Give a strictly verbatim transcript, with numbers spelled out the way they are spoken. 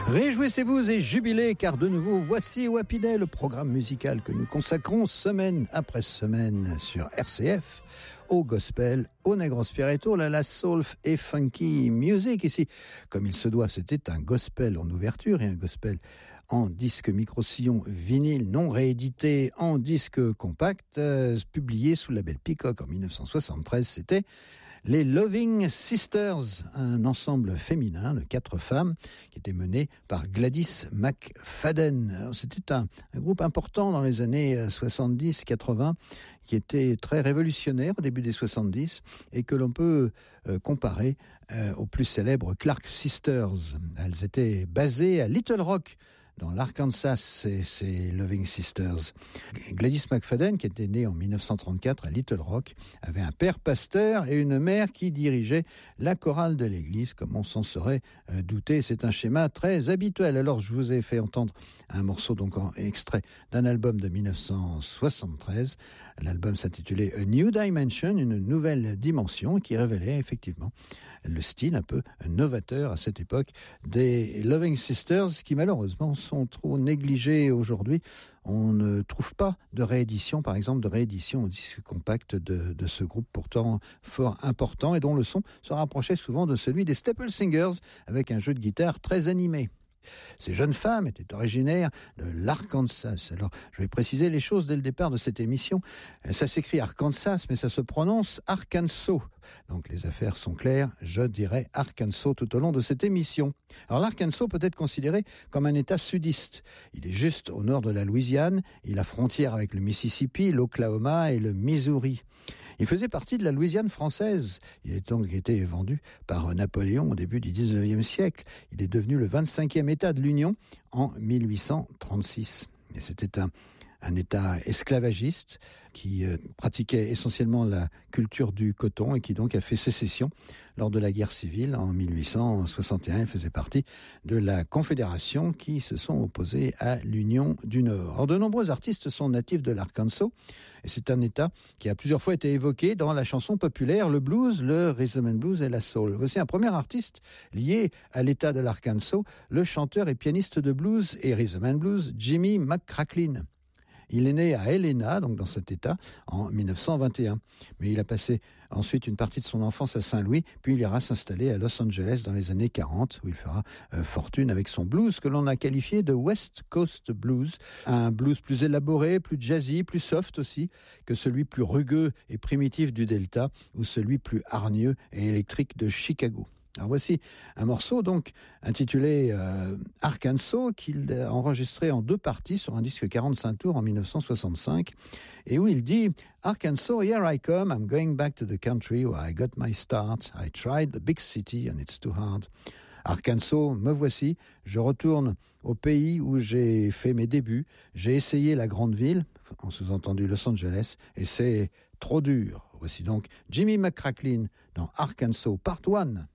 Réjouissez-vous et jubilez, car de nouveau, voici Wapiday, le programme musical que nous consacrons semaine après semaine sur R C F au gospel, au negro spiritual, à la soul et funky music. Ici, comme il se doit, c'était un gospel en ouverture et un gospel en disque micro-sillon vinyle non réédité en disque compact, euh, publié sous le label Peacock en dix-neuf cent soixante-treize. C'était les Loving Sisters, un ensemble féminin de quatre femmes qui était mené par Gladys McFadden. Alors, c'était un, un groupe important dans les années soixante-dix quatre-vingts qui était très révolutionnaire au début des soixante-dix et que l'on peut euh, comparer euh, aux plus célèbres Clark Sisters. Elles étaient basées à Little Rock, dans l'Arkansas, c'est, c'est Loving Sisters. Gladys McFadden, qui était née en dix-neuf cent trente-quatre à Little Rock, avait un père pasteur et une mère qui dirigeait la chorale de l'église, comme on s'en serait euh, douté. C'est un schéma très habituel. Alors, je vous ai fait entendre un morceau, donc en extrait d'un album de dix-neuf cent soixante-treize. L'album s'intitulait A New Dimension, une nouvelle dimension, qui révélait effectivement le style un peu novateur à cette époque des Loving Sisters, qui malheureusement sont trop négligés aujourd'hui. On ne trouve pas de réédition, par exemple, de réédition au disque compact de, de ce groupe pourtant fort important et dont le son se rapprochait souvent de celui des Staple Singers avec un jeu de guitare très animé. Ces jeunes femmes étaient originaires de l'Arkansas. Alors, je vais préciser les choses dès le départ de cette émission. Ça s'écrit Arkansas, mais ça se prononce Arkansas. Donc, les affaires sont claires. Je dirais Arkansas tout au long de cette émission. Alors, l'Arkansas peut être considéré comme un État sudiste. Il est juste au nord de la Louisiane. Il a frontière avec le Mississippi, l'Oklahoma et le Missouri. Il faisait partie de la Louisiane française. Il a donc été vendu par Napoléon au début du dix-neuvième siècle. Il est devenu le vingt-cinquième État de l'Union en mille huit cent trente-six. Et c'était un, un État esclavagiste qui euh, pratiquait essentiellement la culture du coton et qui donc a fait sécession lors de la guerre civile en mille huit cent soixante et un. Il faisait partie de la Confédération qui se sont opposés à l'Union du Nord. Alors, de nombreux artistes sont natifs de l'Arkansas et c'est un État qui a plusieurs fois été évoqué dans la chanson populaire, le blues, le rhythm and blues et la soul. Voici un premier artiste lié à l'État de l'Arkansas, le chanteur et pianiste de blues et rhythm and blues Jimmy McCracklin. Il est né à Helena, donc dans cet État, en dix-neuf cent vingt et un. Mais il a passé ensuite une partie de son enfance à Saint-Louis, puis il ira s'installer à Los Angeles dans les années quarante, où il fera euh, fortune avec son blues que l'on a qualifié de West Coast Blues. Un blues plus élaboré, plus jazzy, plus soft aussi, que celui plus rugueux et primitif du Delta, ou celui plus hargneux et électrique de Chicago. Alors voici un morceau donc intitulé euh, Arkansas qu'il a enregistré en deux parties sur un disque quarante-cinq tours en dix-neuf cent soixante-cinq et où il dit Arkansas, here I come, I'm going back to the country where I got my start. I tried the big city and it's too hard. Arkansas, me voici, je retourne au pays où j'ai fait mes débuts, j'ai essayé la grande ville, en sous-entendu Los Angeles, et c'est trop dur. Voici donc Jimmy McCracklin dans Arkansas Part un.